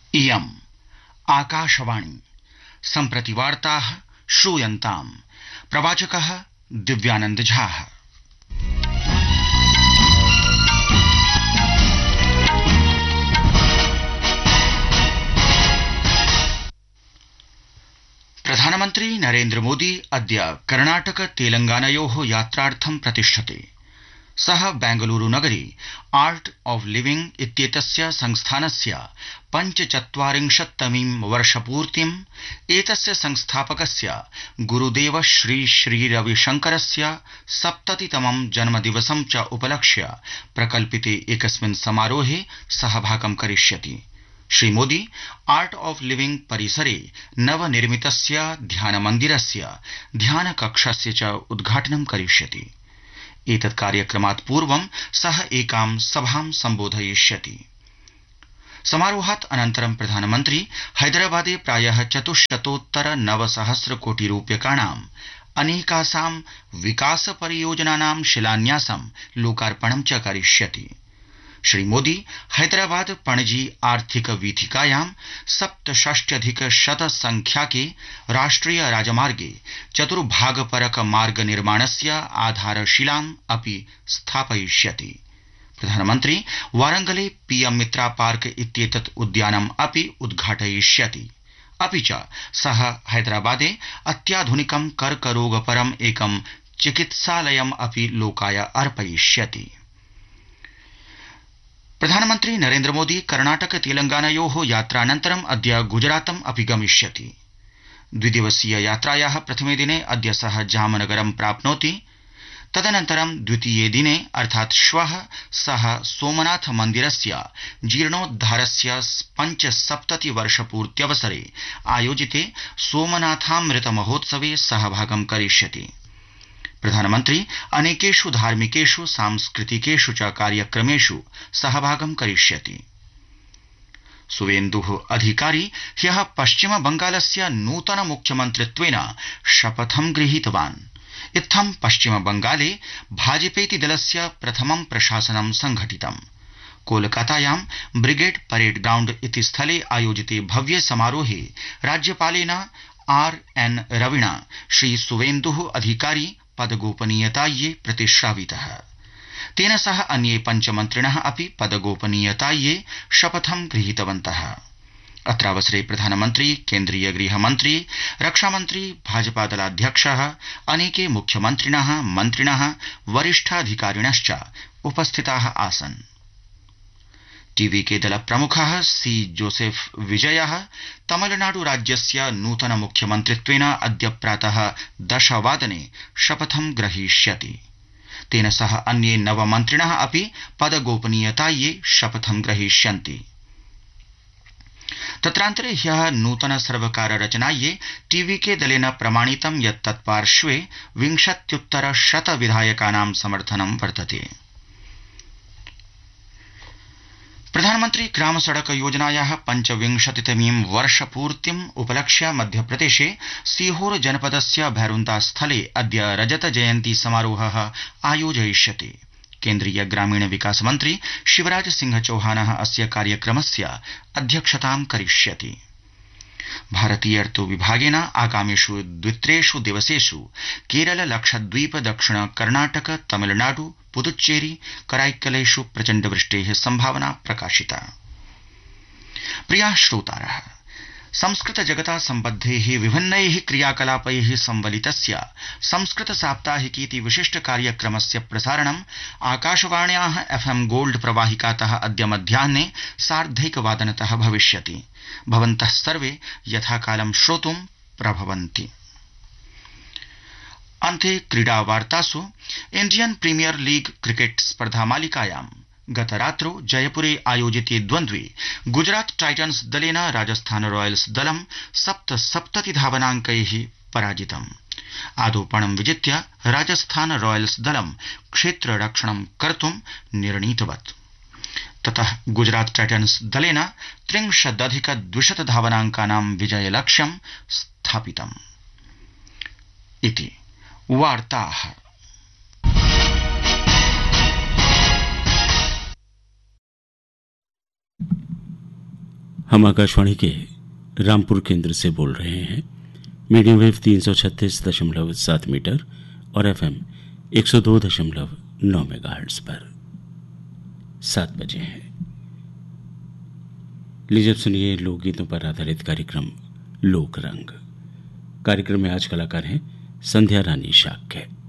इयम् आकाशवाणी सम्प्रति वार्ताः श्रूयन्ताम्। प्रवाचकः दिव्यानंद झा। प्रधानमन्त्री नरेन्द्र मोदी अद्य कर्णाटक तेलंगानयोः यात्रार्थं प्रतिष्ठते। सः बेंगलुरु नगरे आर्ट ऑफ लिविंग इत्येतस्य संस्थानस्य 45तमीं वर्षपूर्तिम् एतस्य संस्थापकस्य गुरुदेव श्री रविशंकरस्य 70तमं जन्मदिवसं च उपलक्ष्य प्रकल्पिते एकस्मिन् समारोहे सहभागं करिष्यति। Shri Modi art of living परिसरे नवनिर्मितस्य ध्यानमन्दिरस्य ध्यानकक्षस्य च उद्घाटनं करिष्यति। एतत् कार्यक्रमात् पूर्वं सः एकां सभां सम्बोधयिष्यति। समारोहात् अनन्तरं प्रधानमन्त्री हैदराबादे प्रायः 400-900 कोटि रूप्यकाणाम् अनेकासां विकास परियोजनानां शिलान्यासं लोकार्पणं च करिष्यति। श्री मोदी हैदराबाद पणजी आर्थिक वीथिकायां 67,100 संख्याके राष्ट्रिय राजमार्गे चतुर्भागपरक मार्ग निर्माणस्य आधारशिलाम् अपि स्थापयिष्यति। प्रधानमन्त्री वारंगले पीएम मित्रा पार्क इत्येतत् उद्यानम् अपि उद्घाटयिष्यति। अपि च सः हैदराबादे अत्याधुनिकं कर्करोगपरम् एकं चिकित्सालयम् अपि लोकाय अर्पयिष्यति। प्रधानमन्त्री नरेन्द्र मोदी कर्णाटक तेलंगानयोः यात्रानन्तरम् अद्य गुजरातम् अपि गमिष्यति। द्विदिवसीय यात्रायाः प्रथमे दिने अद्य सः जामनगरं प्राप्नोति। तदनन्तरं द्वितीये दिने अर्थात् श्वः सः सोमनाथ मन्दिरस्य जीर्णोद्धारस्य 75 वर्षपूर्त्यवसरे आयोजिते सोमनाथामृत महोत्सवे सहभागं करिष्यति। प्रधानमन्त्री अनेकेषु धार्मिकेषु सांस्कृतिकेषु च कार्यक्रमेषु सहभागं करिष्यति। सुवेन्दुः अधिकारी ह्यः पश्चिम बंगालस्य नूतन मुख्यमन्त्रित्वेन शपथं गृहीतवान्। इत्थं पश्चिम बंगाले भाजपेति दलस्य प्रथमं प्रशासनं संघटितम्। कोलकातायां ब्रिगेड परेड ग्राउंड इति स्थले आयोजिते भव्ये समारोहे राज्यपालेन RN रविणा श्री सुवेन्दुः अधिकारी पदगोपनीयतायै प्रतिश्रावितः। तेन सह अन्ये पञ्चमन्त्रिणः अपि पदगोपनीयतायै शपथं गृहीतवन्तः। अत्रावसरे प्रधानमन्त्री, केन्द्रीय गृहमन्त्री, रक्षामन्त्री, भाजपादलाध्यक्षः, अनेके मुख्यमन्त्रिणः, मन्त्रिणः, वरिष्ठाधिकारिणश्च उपस्थिताः आसन्। टीवीके दल प्रमुखः सी जोसेफ विजयः तमिलनाडु राज्यस्य नूतन मुख्यमन्त्रित्वेन अद्य प्रातः 10 वादने शपथं ग्रहीष्यति। तेन सह अन्ये 9 मन्त्रिणः अपि पदगोपनीयतायै शपथं ग्रहीष्यन्ति। तत्रान्तरे ह्यः नूतन सर्वकार रचनायै टीवीके दलेन प्रमाणितं यत् तत्पार्श्वे 20-100 विधायकानां समर्थनं वर्तते। प्रधानमन्त्री ग्राम सड़क योजनायाः 25तमीं वर्षपूर्तिम् उपलक्ष्य मध्यप्रदेशे सीहोर जनपदस्य भैरुन्दा स्थले अद्य रजत जयन्ती समारोहः आयोजयिष्यते। केन्द्रीय ग्रामीण विकास मन्त्री शिवराज सिंह चौहानः अस्य कार्यक्रमस्य अध्यक्षतां करिष्यति। भारतीय ऋतु विभागेन आगामिषु 2-3 दिवसेषु केरल, लक्षद्वीप, दक्षिण कर्णाटक, तमिलनाडु, पुदुच्चेरी, कराईक्कलेषु प्रचण्ड वृष्टेः संभावना प्रकाशिता। प्रियाः श्रोतारः, संस्कृत जगता सम्बद्धैः विभिन्नैः क्रियाकलापैः संवलितस्य संस्कृत साप्ताहिकीति विशिष्ट कार्यक्रमस्य प्रसारणम् आकाशवाण्याः FM गोल्ड प्रवाहिकातः अद्य मध्याह्ने 1:30 भविष्यति। भवन्तः सर्वे यथाकालं श्रोतुं प्रभवन्ति। अन्ते क्रीडा वार्तासु इण्डियन प्रीमियर लीग क्रिकेट स्पर्धामालिकायां गतरात्रौ जयपुरे आयोजिते द्वन्द्वे गुजरात टाइटन्स दलेन राजस्थान रॉयल्स दलं 77 धावनाङ्कैः पराजितम्। आदौपणं विजित्य राजस्थान रॉयल्स दलं क्षेत्ररक्षणं कर्तुं निर्णीतवत्। ततः गुजरात टाइटन्स दलेन 63-200 धावनाङ्कानां विजयलक्ष्यं स्थापितम्। इति वार्ताः। हम आकाशवाणी के रामपुर केंद्र से बोल रहे हैं। मीडियम वेव 336.7 मीटर और एफएम 102.9 मेगाहर्ट्ज पर 7 बजे हैं। लीजिए सुनिए लोकगीतों पर आधारित कार्यक्रम लोक रंग। कार्यक्रम में आज कलाकार हैं संध्या रानी शाक्य।